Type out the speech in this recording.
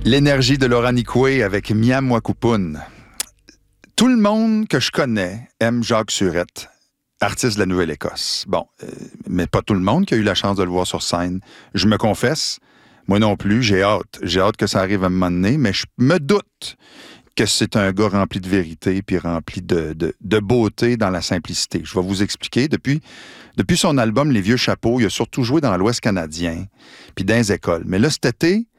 L'énergie de Laurent Nicoué avec Miam Wakupun. Tout le monde que je connais aime Jacques Surette, artiste de la Nouvelle-Écosse. Bon, mais pas tout le monde qui a eu la chance de le voir sur scène. Je me confesse, moi non plus, j'ai hâte. J'ai hâte que ça arrive à un moment donné, mais je me doute que c'est un gars rempli de vérité puis rempli de beauté dans la simplicité. Je vais vous expliquer. Depuis son album Les Vieux Chapeaux, il a surtout joué dans l'Ouest canadien puis dans les écoles. Mais là, cet été,